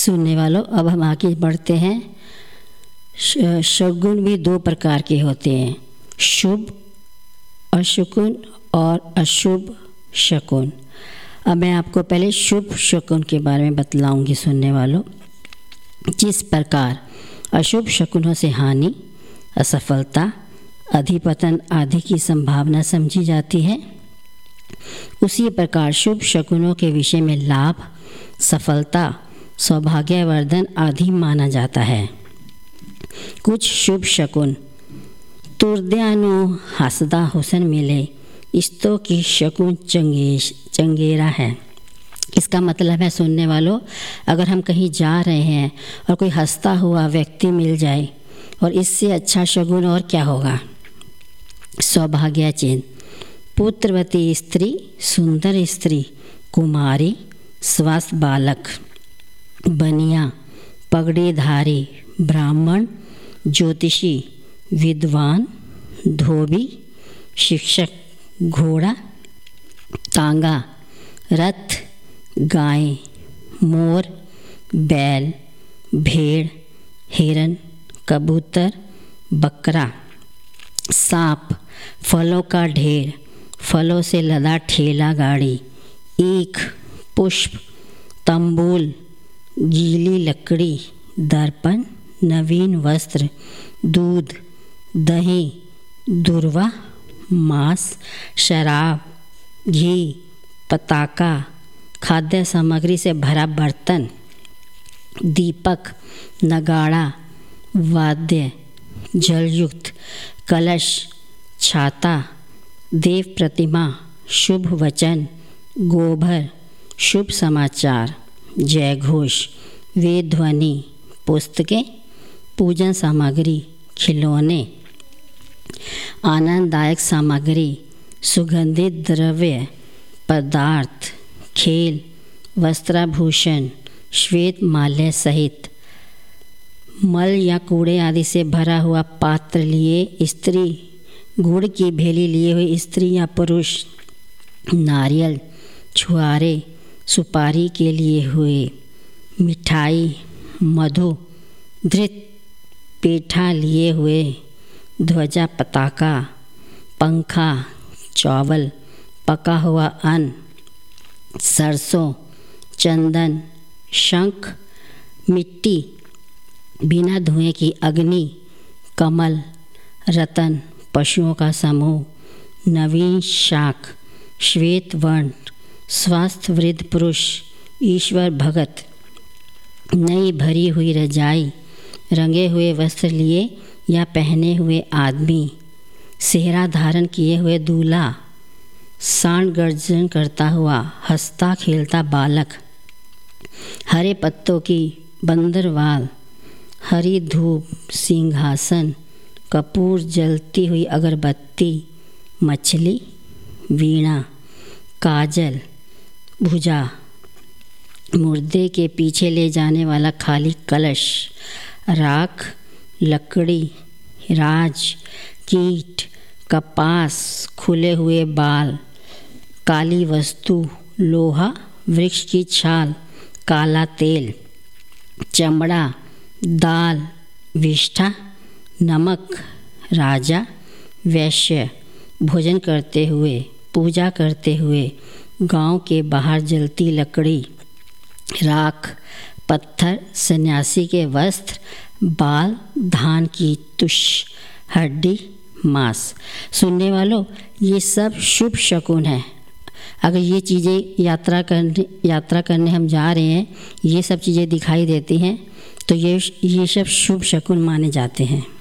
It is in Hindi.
सुनने वालों, अब हम आगे बढ़ते हैं। शगुन भी दो प्रकार के होते हैं, शुभ अशकुन और अशुभ शकुन। अब मैं आपको पहले शुभ शकुन के बारे में बतलाऊंगी सुनने वालों। जिस प्रकार अशुभ शकुनों से हानि, असफलता, अधिपतन आदि की संभावना समझी जाती है, उसी प्रकार शुभ शकुनों के विषय में लाभ, सफलता, सौभाग्यवर्धन आदि माना जाता है। कुछ शुभ शकुन तुर्द्यानु हसदा हुसन मिले, इस्तो की शकुन चंगेरा है। इसका मतलब है सुनने वालों, अगर हम कहीं जा रहे हैं और कोई हंसता हुआ व्यक्ति मिल जाए, और इससे अच्छा शगुन और क्या होगा। सौभाग्य चिन्ह, पुत्रवती स्त्री, सुंदर स्त्री, कुमारी, स्वस्थ बालक, बनिया, पगड़ीधारी, ब्राह्मण, ज्योतिषी, विद्वान, धोबी, शिक्षक, घोड़ा, तांगा, रथ, गाय, मोर, बैल, भेड़, हिरन, कबूतर, बकरा, सांप, फलों का ढेर, फलों से लदा ठेला गाड़ी, ईख, पुष्प, तंबूल, गीली लकड़ी, दर्पण, नवीन वस्त्र, दूध, दही, दूर्वा, मांस, शराब, घी, पताका, खाद्य सामग्री से भरा बर्तन, दीपक, नगाड़ा, वाद्य, जलयुक्त, कलश, छाता, देव प्रतिमा, शुभ वचन, गोबर, शुभ समाचार, जय घोष, वेद ध्वनि, पुस्तकें, पूजन सामग्री, खिलौने, आनंददायक सामग्री, सुगंधित द्रव्य पदार्थ, खेल, वस्त्राभूषण, श्वेत माल्य सहित मल या कूड़े आदि से भरा हुआ पात्र लिए स्त्री, गुड़ की भेली लिए हुई स्त्री या पुरुष, नारियल, छुआरे, सुपारी के लिए हुए, मिठाई, मधु, धृत, पेठा लिए हुए, ध्वजा, पताका, पंखा, चावल, पका हुआ अन्न, सरसों, चंदन, शंख, मिट्टी, बिना धुएं की अग्नि, कमल, रतन, पशुओं का समूह, नवीन शाख, श्वेत वर्ण, स्वस्थ वृद्ध पुरुष, ईश्वर भगत, नई भरी हुई रजाई, रंगे हुए वस्त्र लिए या पहने हुए आदमी, सेहरा धारण किए हुए दूल्हा, सांड गर्जन करता हुआ हंसता खेलता बालक, हरे पत्तों की बंदरवाल, हरी धूप, सिंहासन, कपूर, जलती हुई अगरबत्ती, मछली, वीणा, काजल, भुजा, मुर्दे के पीछे ले जाने वाला खाली कलश, राख, लकड़ी, राज, कीट, कपास, खुले हुए बाल, काली वस्तु, लोहा, वृक्ष की छाल, काला तेल, चमड़ा, दाल, विष्ठा, नमक, राजा, वैश्य, भोजन करते हुए, पूजा करते हुए, गांव के बाहर जलती लकड़ी, राख, पत्थर, सन्यासी के वस्त्र, बाल, धान की तुष, हड्डी, मांस। सुनने वालों, ये सब शुभ शकुन है। अगर ये चीज़ें यात्रा करने हम जा रहे हैं, ये सब चीज़ें दिखाई देती हैं, तो ये सब शुभ शकुन माने जाते हैं।